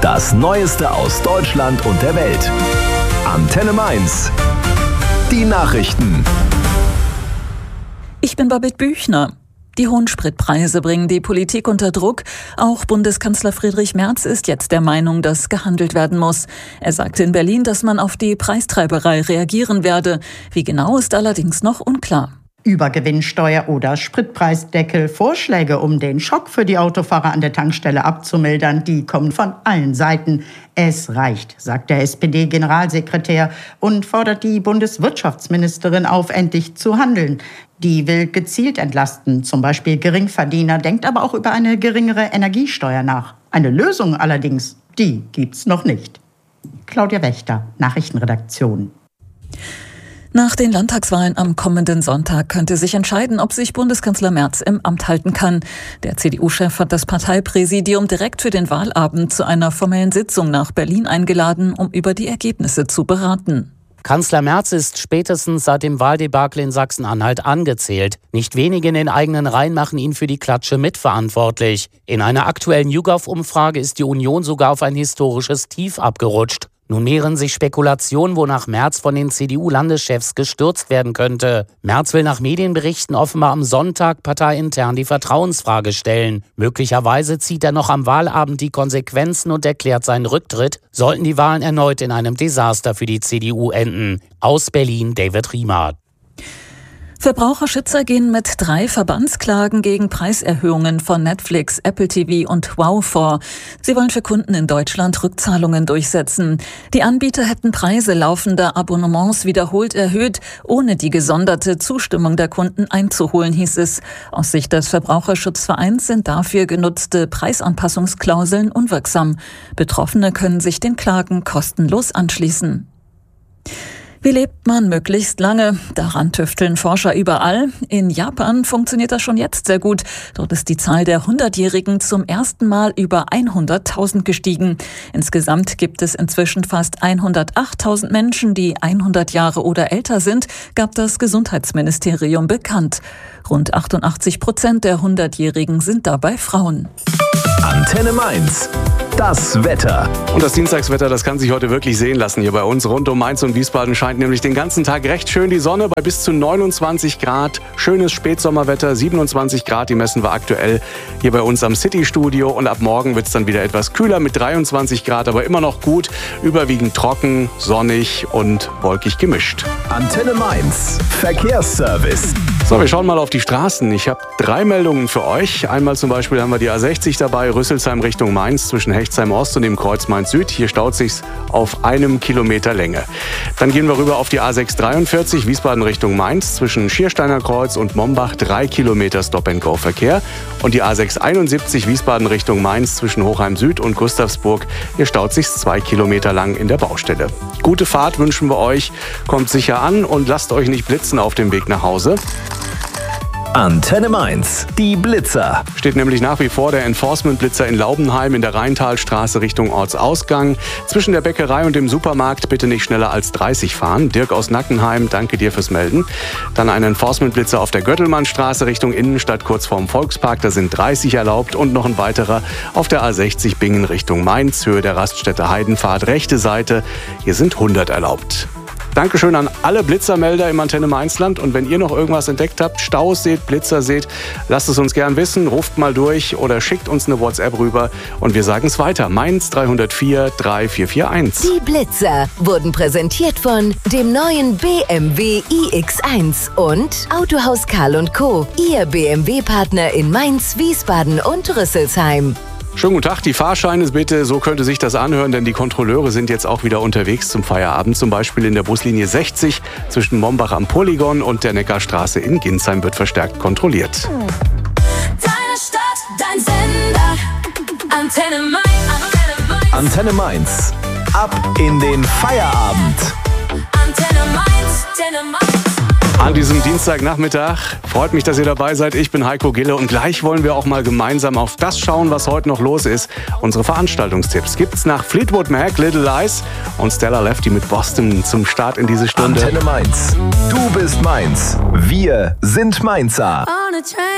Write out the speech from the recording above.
Das Neueste aus Deutschland und der Welt. Antenne Mainz. Die Nachrichten. Ich bin Babette Büchner. Die hohen Spritpreise bringen die Politik unter Druck. Auch Bundeskanzler Friedrich Merz ist jetzt der Meinung, dass gehandelt werden muss. Er sagte in Berlin, dass man auf die Preistreiberei reagieren werde. Wie genau, ist allerdings noch unklar. Übergewinnsteuer oder Spritpreisdeckel. Vorschläge, um den Schock für die Autofahrer an der Tankstelle abzumildern, die kommen von allen Seiten. Es reicht, sagt der SPD-Generalsekretär und fordert die Bundeswirtschaftsministerin auf, endlich zu handeln. Die will gezielt entlasten, zum Beispiel Geringverdiener, denkt aber auch über eine geringere Energiesteuer nach. Eine Lösung allerdings, die gibt's noch nicht. Claudia Wächter, Nachrichtenredaktion. Nach den Landtagswahlen am kommenden Sonntag könnte sich entscheiden, ob sich Bundeskanzler Merz im Amt halten kann. Der CDU-Chef hat das Parteipräsidium direkt für den Wahlabend zu einer formellen Sitzung nach Berlin eingeladen, um über die Ergebnisse zu beraten. Kanzler Merz ist spätestens seit dem Wahldebakel in Sachsen-Anhalt angezählt. Nicht wenige in den eigenen Reihen machen ihn für die Klatsche mitverantwortlich. In einer aktuellen YouGov-Umfrage ist die Union sogar auf ein historisches Tief abgerutscht. Nun mehren sich Spekulationen, wonach Merz von den CDU-Landeschefs gestürzt werden könnte. Merz will nach Medienberichten offenbar am Sonntag parteiintern die Vertrauensfrage stellen. Möglicherweise zieht er noch am Wahlabend die Konsequenzen und erklärt seinen Rücktritt, sollten die Wahlen erneut in einem Desaster für die CDU enden. Aus Berlin, David Riemer. Verbraucherschützer gehen mit 3 Verbandsklagen gegen Preiserhöhungen von Netflix, Apple TV und Wow vor. Sie wollen für Kunden in Deutschland Rückzahlungen durchsetzen. Die Anbieter hätten Preise laufender Abonnements wiederholt erhöht, ohne die gesonderte Zustimmung der Kunden einzuholen, hieß es. Aus Sicht des Verbraucherschutzvereins sind dafür genutzte Preisanpassungsklauseln unwirksam. Betroffene können sich den Klagen kostenlos anschließen. Wie lebt man möglichst lange? Daran tüfteln Forscher überall. In Japan funktioniert das schon jetzt sehr gut. Dort ist die Zahl der 100-Jährigen zum ersten Mal über 100.000 gestiegen. Insgesamt gibt es inzwischen fast 108.000 Menschen, die 100 Jahre oder älter sind, gab das Gesundheitsministerium bekannt. Rund 88% der 100-Jährigen sind dabei Frauen. Antenne Mainz. Das Wetter. Und das Dienstagswetter, das kann sich heute wirklich sehen lassen hier bei uns. Rund um Mainz und Wiesbaden scheint nämlich den ganzen Tag recht schön die Sonne bei bis zu 29 Grad. Schönes Spätsommerwetter, 27 Grad, die messen wir aktuell hier bei uns am City-Studio. Und ab morgen wird es dann wieder etwas kühler mit 23 Grad, aber immer noch gut. Überwiegend trocken, sonnig und wolkig gemischt. Antenne Mainz. Verkehrsservice. So, wir schauen mal auf die Straßen. Ich habe 3 Meldungen für euch. Einmal zum Beispiel haben wir die A60 dabei, Rüsselsheim Richtung Mainz zwischen Hechtsheim Ost und dem Kreuz Mainz Süd. Hier staut sich's auf 1 Kilometer Länge. Dann gehen wir rüber auf die A643 Wiesbaden Richtung Mainz zwischen Schiersteiner Kreuz und Mombach 3 Kilometer Stop-and-Go-Verkehr. Und die A671 Wiesbaden Richtung Mainz zwischen Hochheim Süd und Gustavsburg. Hier staut sich's 2 Kilometer lang in der Baustelle. Gute Fahrt wünschen wir euch. Kommt sicher an und lasst euch nicht blitzen auf dem Weg nach Hause. Antenne Mainz. Die Blitzer. Steht nämlich nach wie vor der Enforcement-Blitzer in Laubenheim in der Rheintalstraße Richtung Ortsausgang. Zwischen der Bäckerei und dem Supermarkt bitte nicht schneller als 30 fahren. Dirk aus Nackenheim, danke dir fürs Melden. Dann ein Enforcement-Blitzer auf der Göttelmannstraße Richtung Innenstadt kurz vorm Volkspark. Da sind 30 erlaubt und noch ein weiterer auf der A60 Bingen Richtung Mainz, Höhe der Raststätte Heidenpfad, rechte Seite. Hier sind 100 erlaubt. Dankeschön an alle Blitzermelder im Antenne Mainzland. Und wenn ihr noch irgendwas entdeckt habt, Staus seht, Blitzer seht, lasst es uns gern wissen, ruft mal durch oder schickt uns eine WhatsApp rüber und wir sagen es weiter. Mainz 304 3441. Die Blitzer wurden präsentiert von dem neuen BMW iX1 und Autohaus Karl & Co., Ihr BMW-Partner in Mainz, Wiesbaden und Rüsselsheim. Schönen guten Tag, die Fahrscheine bitte, so könnte sich das anhören, denn die Kontrolleure sind jetzt auch wieder unterwegs zum Feierabend. Zum Beispiel in der Buslinie 60 zwischen Mombach am Polygon und der Neckarstraße in Ginsheim wird verstärkt kontrolliert. Deine Stadt, dein Sender, Antenne Mainz. Antenne Mainz. Ab in den Feierabend. Antenne Mainz, Antenne Mainz. An diesem Dienstagnachmittag freut mich, dass ihr dabei seid. Ich bin Heiko Gille und gleich wollen wir auch mal gemeinsam auf das schauen, was heute noch los ist. Unsere Veranstaltungstipps gibt's nach Fleetwood Mac, Little Lies und Stella Lefty mit Boston zum Start in diese Stunde. Antenne Mainz. Du bist Mainz. Wir sind Mainzer.